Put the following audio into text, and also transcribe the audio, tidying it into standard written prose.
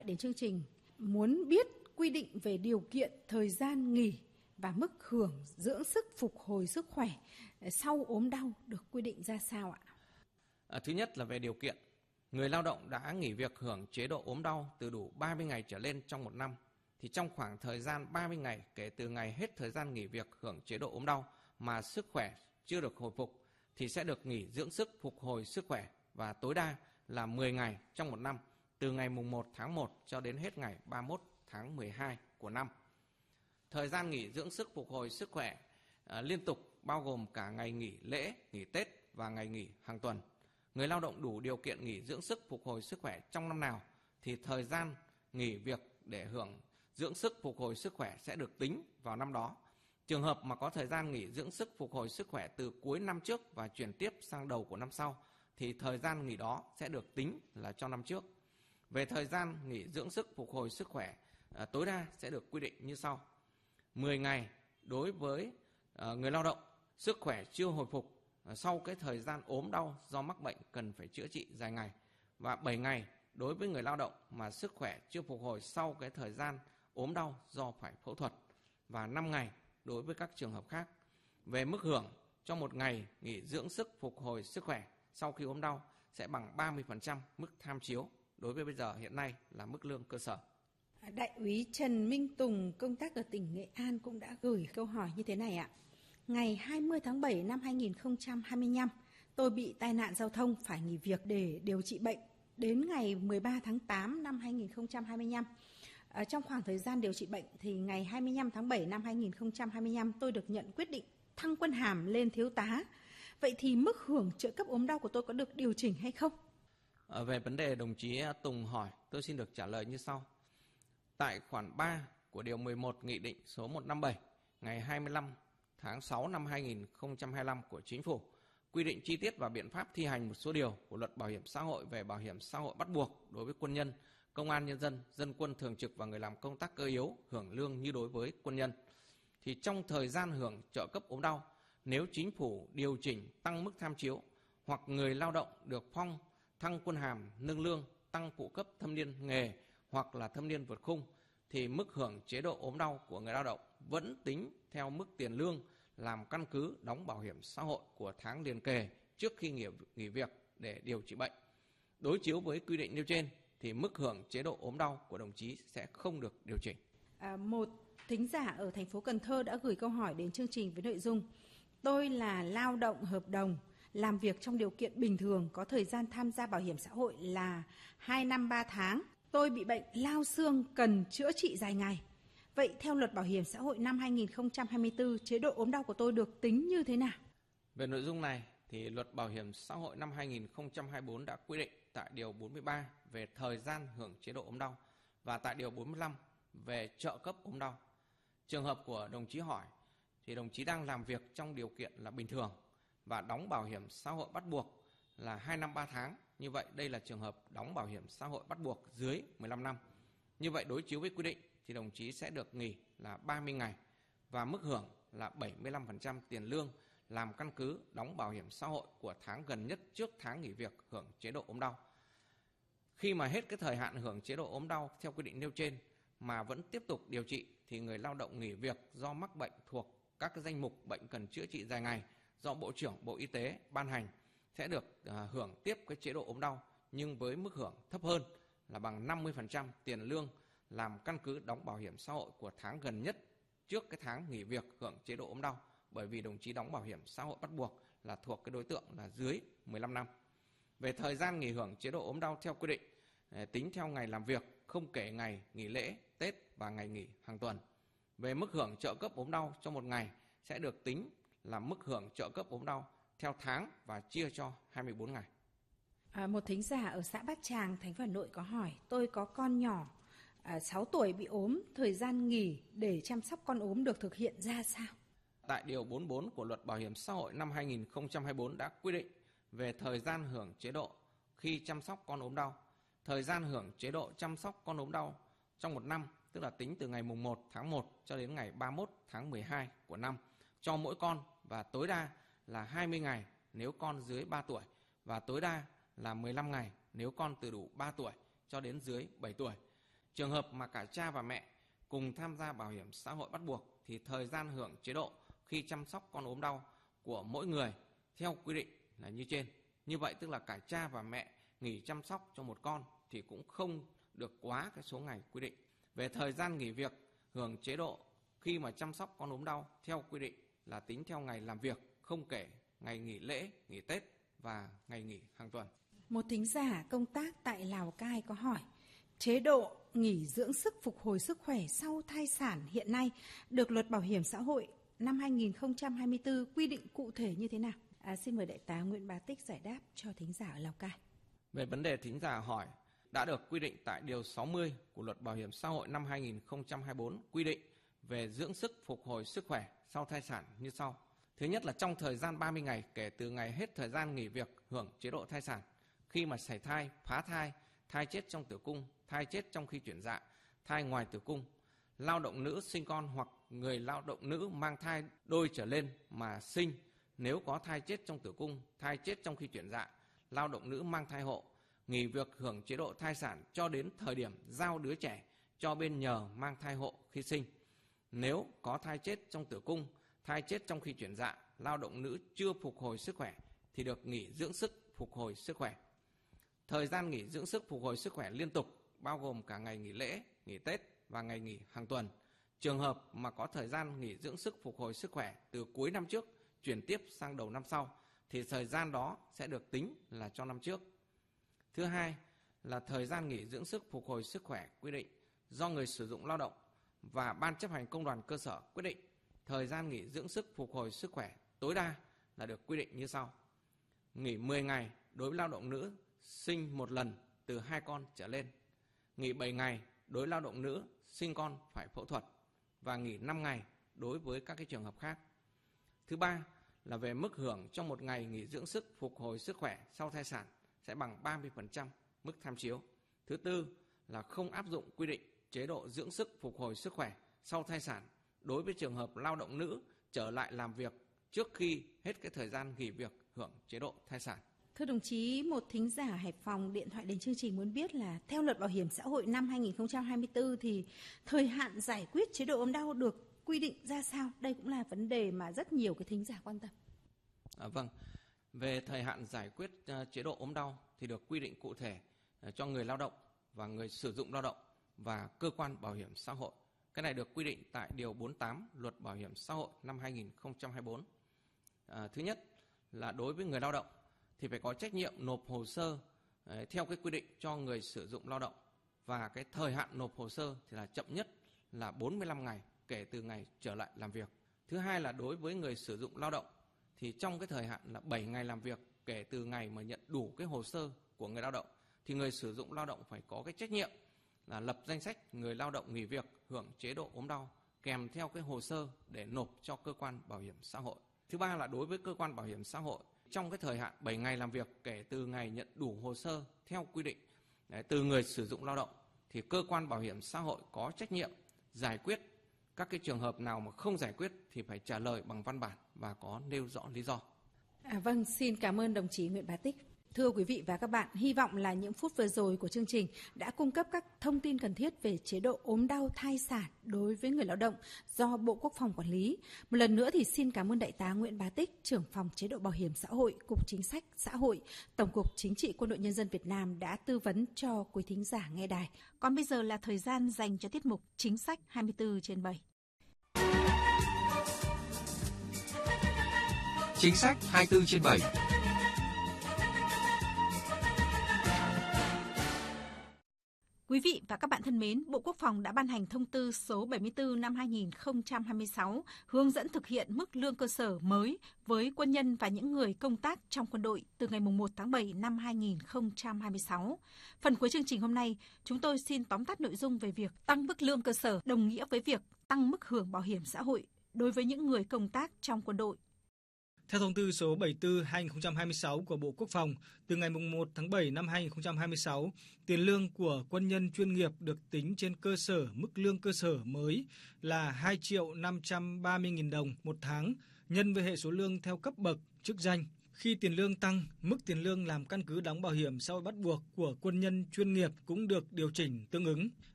Đến chương trình muốn biết quy định về điều kiện thời gian nghỉ và mức hưởng dưỡng sức phục hồi sức khỏe sau ốm đau được quy định ra sao ạ? Thứ nhất là về điều kiện. Người lao động đã nghỉ việc hưởng chế độ ốm đau từ đủ 30 ngày trở lên trong một năm, thì trong khoảng thời gian 30 ngày kể từ ngày hết thời gian nghỉ việc hưởng chế độ ốm đau mà sức khỏe chưa được hồi phục, thì sẽ được nghỉ dưỡng sức phục hồi sức khỏe và tối đa là 10 ngày trong một năm, từ ngày mùng 1 tháng 1 cho đến hết ngày 31 tháng 12 của năm. Thời gian nghỉ dưỡng sức phục hồi sức khỏe liên tục bao gồm cả ngày nghỉ lễ, nghỉ Tết và ngày nghỉ hàng tuần. Người lao động đủ điều kiện nghỉ dưỡng sức phục hồi sức khỏe trong năm nào thì thời gian nghỉ việc để hưởng dưỡng sức phục hồi sức khỏe sẽ được tính vào năm đó. Trường hợp mà có thời gian nghỉ dưỡng sức phục hồi sức khỏe từ cuối năm trước và chuyển tiếp sang đầu của năm sau thì thời gian nghỉ đó sẽ được tính là cho năm trước. Về thời gian nghỉ dưỡng sức phục hồi sức khỏe tối đa sẽ được quy định như sau. 10 ngày đối với người lao động sức khỏe chưa hồi phục sau cái thời gian ốm đau do mắc bệnh cần phải chữa trị dài ngày, và 7 ngày đối với người lao động mà sức khỏe chưa phục hồi sau cái thời gian ốm đau do phải phẫu thuật, và 5 ngày đối với các trường hợp khác. Về mức hưởng cho một ngày nghỉ dưỡng sức phục hồi sức khỏe sau khi ốm đau sẽ bằng 30% mức tham chiếu, đối với bây giờ hiện nay là mức lương cơ sở. Đại úy Trần Minh Tùng công tác ở tỉnh Nghệ An cũng đã gửi câu hỏi như thế này ạ. Ngày 20 tháng 7 năm 2025, tôi bị tai nạn giao thông phải nghỉ việc để điều trị bệnh. Đến ngày 13 tháng 8 năm 2025, trong khoảng thời gian điều trị bệnh thì ngày 25 tháng 7 năm 2025 tôi được nhận quyết định thăng quân hàm lên thiếu tá. Vậy thì mức hưởng trợ cấp ốm đau của tôi có được điều chỉnh hay không? Về vấn đề đồng chí Tùng hỏi, tôi xin được trả lời như sau. Tại khoản 3 của điều 11 Nghị định số 157 ngày 25 tháng 6 năm 2025 của Chính phủ quy định chi tiết và biện pháp thi hành một số điều của Luật Bảo hiểm xã hội về bảo hiểm xã hội bắt buộc đối với quân nhân, công an nhân dân, dân quân thường trực và người làm công tác cơ yếu hưởng lương như đối với quân nhân. Thì trong thời gian hưởng trợ cấp ốm đau, nếu Chính phủ điều chỉnh tăng mức tham chiếu hoặc người lao động được phong, thăng quân hàm, nâng lương, tăng phụ cấp thâm niên nghề hoặc là thâm niên vượt khung, thì mức hưởng chế độ ốm đau của người lao động vẫn tính theo mức tiền lương làm căn cứ đóng bảo hiểm xã hội của tháng liền kề trước khi nghỉ việc để điều trị bệnh. Đối chiếu với quy định nêu trên thì mức hưởng chế độ ốm đau của đồng chí sẽ không được điều chỉnh. Một thính giả ở thành phố Cần Thơ đã gửi câu hỏi đến chương trình với nội dung: tôi là lao động hợp đồng, làm việc trong điều kiện bình thường, có thời gian tham gia bảo hiểm xã hội là 2 năm 3 tháng. Tôi bị bệnh lao xương cần chữa trị dài ngày. Vậy theo Luật Bảo hiểm xã hội năm 2024, chế độ ốm đau của tôi được tính như thế nào? Về nội dung này thì Luật Bảo hiểm xã hội năm 2024 đã quy định tại điều 43 về thời gian hưởng chế độ ốm đau và tại điều 45 về trợ cấp ốm đau. Trường hợp của đồng chí hỏi thì đồng chí đang làm việc trong điều kiện là bình thường và đóng bảo hiểm xã hội bắt buộc là 2 năm 3 tháng. Như vậy đây là trường hợp đóng bảo hiểm xã hội bắt buộc dưới 15 năm. Như vậy đối chiếu với quy định thì đồng chí sẽ được nghỉ là 30 ngày và mức hưởng là 75% tiền lương làm căn cứ đóng bảo hiểm xã hội của tháng gần nhất trước tháng nghỉ việc hưởng chế độ ốm đau. Khi mà hết cái thời hạn hưởng chế độ ốm đau theo quy định nêu trên mà vẫn tiếp tục điều trị thì người lao động nghỉ việc do mắc bệnh thuộc các cái danh mục bệnh cần chữa trị dài ngày do Bộ trưởng Bộ Y tế ban hành sẽ được hưởng tiếp cái chế độ ốm đau nhưng với mức hưởng thấp hơn là bằng 50% tiền lương làm căn cứ đóng bảo hiểm xã hội của tháng gần nhất trước cái tháng nghỉ việc hưởng chế độ ốm đau, bởi vì đồng chí đóng bảo hiểm xã hội bắt buộc là thuộc cái đối tượng là dưới 15 năm. Về thời gian nghỉ hưởng chế độ ốm đau theo quy định tính theo ngày làm việc, không kể ngày nghỉ lễ, Tết và ngày nghỉ hàng tuần. Về mức hưởng trợ cấp ốm đau cho một ngày sẽ được tính là mức hưởng trợ cấp ốm đau theo tháng và chia cho 24 ngày. Một thính giả ở xã Bát Tràng, thành phố Hà Nội có hỏi: tôi có con nhỏ 6 tuổi bị ốm, thời gian nghỉ để chăm sóc con ốm được thực hiện ra sao? Tại điều 44 của Luật Bảo hiểm xã hội năm 2024 đã quy định về thời gian hưởng chế độ khi chăm sóc con ốm đau. Thời gian hưởng chế độ chăm sóc con ốm đau trong một năm, tức là tính từ ngày mùng 1 tháng 1 cho đến ngày 31 tháng 12 của năm cho mỗi con, và tối đa là 20 ngày nếu con dưới 3 tuổi và tối đa là 15 ngày nếu con từ đủ 3 tuổi cho đến dưới 7 tuổi. Trường hợp mà cả cha và mẹ cùng tham gia bảo hiểm xã hội bắt buộc thì thời gian hưởng chế độ khi chăm sóc con ốm đau của mỗi người theo quy định là như trên. Như vậy tức là cả cha và mẹ nghỉ chăm sóc cho một con thì cũng không được quá cái số ngày quy định. Về thời gian nghỉ việc hưởng chế độ khi mà chăm sóc con ốm đau theo quy định là tính theo ngày làm việc, không kể ngày nghỉ lễ, nghỉ Tết và ngày nghỉ hàng tuần. Một thính giả công tác tại Lào Cai có hỏi, chế độ nghỉ dưỡng sức phục hồi sức khỏe sau thai sản hiện nay được Luật Bảo hiểm xã hội năm 2024 quy định cụ thể như thế nào? Xin mời Đại tá Nguyễn Bá Tích giải đáp cho thính giả ở Lào Cai. Về vấn đề thính giả hỏi, đã được quy định tại Điều 60 của Luật Bảo hiểm xã hội năm 2024 quy định về dưỡng sức phục hồi sức khỏe sau thai sản như sau. Thứ nhất là trong thời gian 30 ngày kể từ ngày hết thời gian nghỉ việc hưởng chế độ thai sản, khi mà sảy thai, phá thai, thai chết trong tử cung, thai chết trong khi chuyển dạ, thai ngoài tử cung, lao động nữ sinh con hoặc người lao động nữ mang thai đôi trở lên mà sinh, nếu có thai chết trong tử cung, thai chết trong khi chuyển dạ, lao động nữ mang thai hộ, nghỉ việc hưởng chế độ thai sản cho đến thời điểm giao đứa trẻ cho bên nhờ mang thai hộ khi sinh. Nếu có thai chết trong tử cung, thai chết trong khi chuyển dạ, lao động nữ chưa phục hồi sức khỏe thì được nghỉ dưỡng sức phục hồi sức khỏe. Thời gian nghỉ dưỡng sức phục hồi sức khỏe liên tục bao gồm cả ngày nghỉ lễ, nghỉ Tết và ngày nghỉ hàng tuần. Trường hợp mà có thời gian nghỉ dưỡng sức phục hồi sức khỏe từ cuối năm trước chuyển tiếp sang đầu năm sau thì thời gian đó sẽ được tính là cho năm trước. Thứ hai là thời gian nghỉ dưỡng sức phục hồi sức khỏe quy định do người sử dụng lao động và Ban chấp hành công đoàn cơ sở quyết định. Thời gian nghỉ dưỡng sức phục hồi sức khỏe tối đa là được quy định như sau. Nghỉ 10 ngày đối với lao động nữ sinh một lần từ 2 con trở lên. Nghỉ 7 ngày đối với lao động nữ sinh con phải phẫu thuật và nghỉ 5 ngày đối với các cái trường hợp khác. Thứ ba là về mức hưởng trong một ngày nghỉ dưỡng sức phục hồi sức khỏe sau thai sản sẽ bằng 30% mức tham chiếu. Thứ tư là không áp dụng quy định chế độ dưỡng sức phục hồi sức khỏe sau thai sản đối với trường hợp lao động nữ trở lại làm việc trước khi hết cái thời gian nghỉ việc hưởng chế độ thai sản. Thưa đồng chí, một thính giả Hải Phòng điện thoại đến chương trình muốn biết là theo Luật Bảo hiểm xã hội năm 2024 thì thời hạn giải quyết chế độ ốm đau được quy định ra sao? Đây cũng là vấn đề mà rất nhiều cái thính giả quan tâm. Vâng, về thời hạn giải quyết chế độ ốm đau thì được quy định cụ thể cho người lao động và người sử dụng lao động và cơ quan bảo hiểm xã hội. Cái này được quy định tại Điều 48 Luật Bảo hiểm xã hội năm 2024. Thứ nhất là đối với người lao động thì phải có trách nhiệm nộp hồ sơ theo cái quy định cho người sử dụng lao động và cái thời hạn nộp hồ sơ thì là chậm nhất là 45 ngày kể từ ngày trở lại làm việc. Thứ hai là đối với người sử dụng lao động thì trong cái thời hạn là 7 ngày làm việc kể từ ngày mà nhận đủ cái hồ sơ của người lao động thì người sử dụng lao động phải có cái trách nhiệm là lập danh sách người lao động nghỉ việc hưởng chế độ ốm đau kèm theo cái hồ sơ để nộp cho cơ quan bảo hiểm xã hội. Thứ ba là đối với cơ quan bảo hiểm xã hội trong cái thời hạn 7 ngày làm việc kể từ ngày nhận đủ hồ sơ theo quy định từ người sử dụng lao động thì cơ quan bảo hiểm xã hội có trách nhiệm giải quyết các cái trường hợp nào mà không giải quyết thì phải trả lời bằng văn bản và có nêu rõ lý do. Vâng, xin cảm ơn đồng chí Nguyễn Bá Tích. Thưa quý vị và các bạn, hy vọng là những phút vừa rồi của chương trình đã cung cấp các thông tin cần thiết về chế độ ốm đau thai sản đối với người lao động do Bộ Quốc phòng quản lý. Một lần nữa thì xin cảm ơn Đại tá Nguyễn Bá Tích, trưởng phòng chế độ bảo hiểm xã hội, Cục Chính sách Xã hội, Tổng cục Chính trị Quân đội Nhân dân Việt Nam đã tư vấn cho quý thính giả nghe đài. Còn bây giờ là thời gian dành cho tiết mục Chính sách 24/7. Chính sách 24/7. Quý vị và các bạn thân mến, Bộ Quốc phòng đã ban hành thông tư số 74 năm 2026 hướng dẫn thực hiện mức lương cơ sở mới với quân nhân và những người công tác trong quân đội từ ngày 1 tháng 7 năm 2026. Phần cuối chương trình hôm nay, chúng tôi xin tóm tắt nội dung về việc tăng mức lương cơ sở đồng nghĩa với việc tăng mức hưởng bảo hiểm xã hội đối với những người công tác trong quân đội. Theo thông tư số 74/2026 của Bộ Quốc phòng, từ ngày 1 tháng 7 năm 2026, tiền lương của quân nhân chuyên nghiệp được tính trên cơ sở mức lương cơ sở mới là 2.530.000 đồng một tháng, nhân với hệ số lương theo cấp bậc, chức danh. Khi tiền lương tăng, mức tiền lương làm căn cứ đóng bảo hiểm xã hội bắt buộc của quân nhân chuyên nghiệp cũng được điều chỉnh tương ứng.